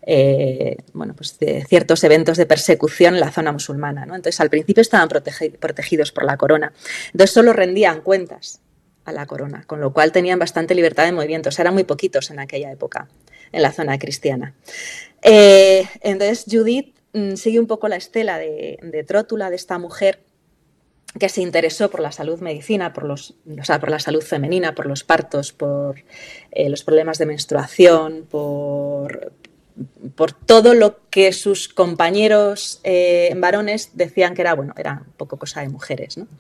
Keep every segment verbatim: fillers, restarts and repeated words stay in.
eh, bueno, pues de ciertos eventos de persecución en la zona musulmana, ¿no? Entonces, al principio estaban protegi- protegidos por la corona. Entonces, solo rendían cuentas a la corona, con lo cual tenían bastante libertad de movimiento. O sea, eran muy poquitos en aquella época, en la zona cristiana. Eh, entonces, Judith mmm, sigue un poco la estela de, de Trótula, de esta mujer que se interesó por la salud medicina, por, los, o sea, por la salud femenina, por los partos, por eh, los problemas de menstruación, por, por todo lo que sus compañeros eh, varones decían que era, bueno, era un poco cosa de mujeres, ¿no?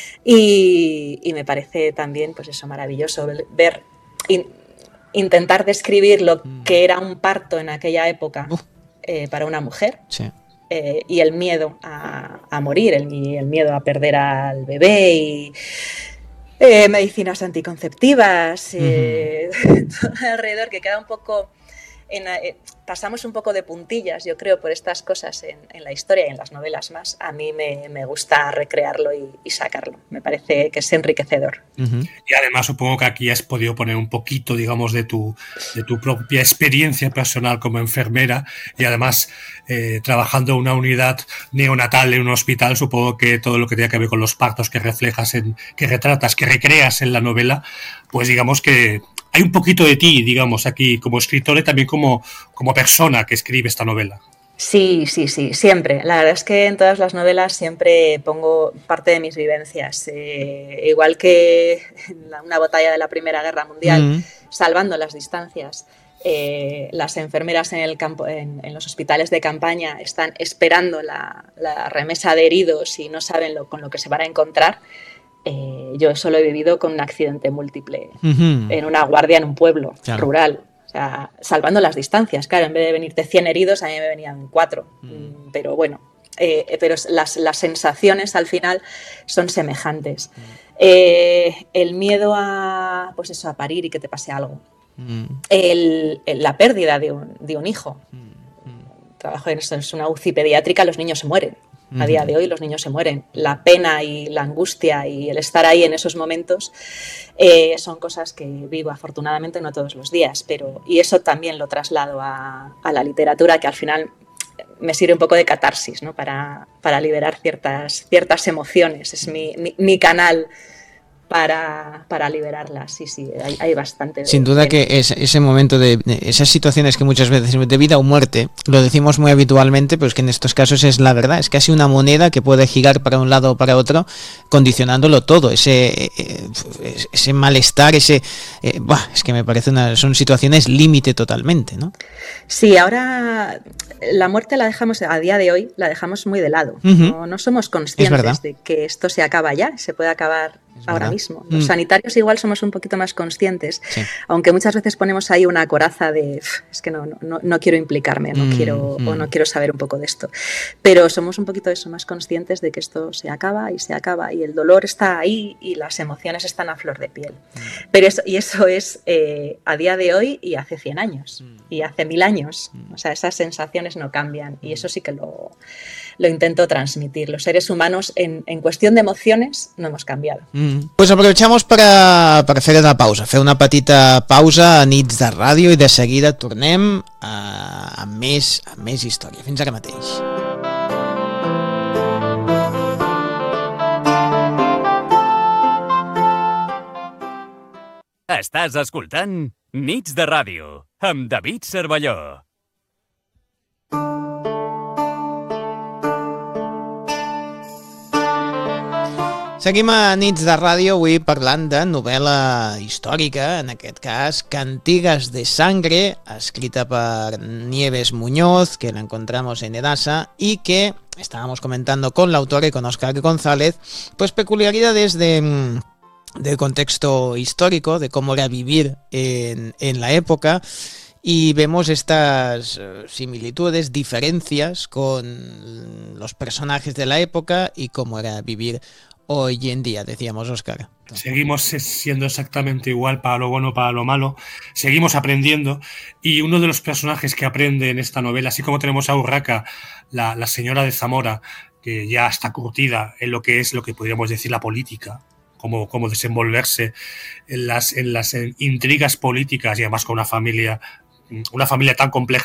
Y, y me parece también, pues eso, maravilloso ver, in, intentar describir lo que era un parto en aquella época eh, para una mujer. Sí. Eh, y el miedo a, a morir, el, y el miedo a perder al bebé y eh, medicinas anticonceptivas, eh, uh-huh. todo alrededor, que queda un poco... En, eh, pasamos un poco de puntillas, yo creo, por estas cosas en, en la historia y en las novelas más. A mí me, me gusta recrearlo y, y sacarlo. Me parece que es enriquecedor. Uh-huh. Y además supongo que aquí has podido poner un poquito, digamos, de tu, de tu propia experiencia personal como enfermera y además eh, trabajando en una unidad neonatal en un hospital. Supongo que todo lo que tenga que ver con los partos que reflejas, en, que retratas, que recreas en la novela, pues digamos que hay un poquito de ti, digamos, aquí como escritora y también como, como persona que escribe esta novela. Sí, sí, sí, siempre. La verdad es que en todas las novelas siempre pongo parte de mis vivencias. Eh, igual que en la, una batalla de la Primera Guerra Mundial, mm. salvando las distancias, eh, las enfermeras en, el campo, en, en los hospitales de campaña están esperando la, la remesa de heridos y no saben lo, con lo que se van a encontrar. Eh, yo eso lo he vivido con un accidente múltiple uh-huh. en una guardia en un pueblo claro. rural, o sea, salvando las distancias, claro, en vez de venirte cien heridos, a mí me venían cuatro, uh-huh. pero bueno, eh, pero las, las sensaciones al final son semejantes. Uh-huh. Eh, el miedo a, pues eso, a parir y que te pase algo, uh-huh. el, el, la pérdida de un, de un hijo, uh-huh. trabajo en, en una U C I pediátrica, los niños se mueren. A día de hoy los niños se mueren. La pena y la angustia y el estar ahí en esos momentos eh, son cosas que vivo afortunadamente no todos los días, pero y eso también lo traslado a, a la literatura, que al final me sirve un poco de catarsis, ¿no? para, para liberar ciertas, ciertas emociones. Es mi, mi, mi canal para, para liberarlas. Sí, sí, hay, hay bastante. De, Sin duda de... que es, ese momento de, de esas situaciones que muchas veces de vida o muerte, lo decimos muy habitualmente, pero es que en estos casos es la verdad, es casi una moneda que puede girar para un lado o para otro, condicionándolo todo, ese, eh, ese malestar, ese, eh, bah, es que me parece una, son situaciones límite totalmente, ¿no? Sí, ahora la muerte la dejamos, a día de hoy, la dejamos muy de lado, uh-huh. no, no somos conscientes de que esto se acaba ya, se puede acabar es ahora verdad. mismo. Los mm. sanitarios igual somos un poquito más conscientes, sí. aunque muchas veces ponemos ahí una coraza de es que no, no, no quiero implicarme, no mm. quiero mm. o no quiero saber un poco de esto. Pero somos un poquito de eso, más conscientes de que esto se acaba y se acaba y el dolor está ahí y las emociones están a flor de piel. Mm. Pero eso, y eso es eh, a día de hoy y hace cien años mm. y hace mil años. Mm. O sea, esas sensaciones no cambian y eso sí que lo, lo intento transmitir. Los seres humanos en, en cuestión de emociones no hemos cambiado. Mm. Pues aprovechamos para, per fer una pausa, fer una petita pausa a Nits de Ràdio i de seguida tornem a, a, més, a més història. Fins ara mateix. Estàs escoltant Nits de Ràdio amb David Cervelló. Seguim a Nits de Ràdio avui parlant de novel·la històrica, en aquest cas Cantigas de Sangre, escrita per Nieves Muñoz, que la encontramos en Edasa y que estábamos comentando con la autora y con Óscar González, pues peculiaridades de, del contexto histórico, de cómo era vivir en, en la época. Y vemos estas similitudes, diferencias con los personajes de la época y cómo era vivir hoy en día, decíamos, Óscar. Seguimos siendo exactamente igual para lo bueno, para lo malo. Seguimos aprendiendo y uno de los personajes que aprende en esta novela, así como tenemos a Urraca, la, la señora de Zamora, que ya está curtida en lo que es lo que podríamos decir la política, cómo, cómo desenvolverse en las, en las intrigas políticas y además con una familia, una familia tan compleja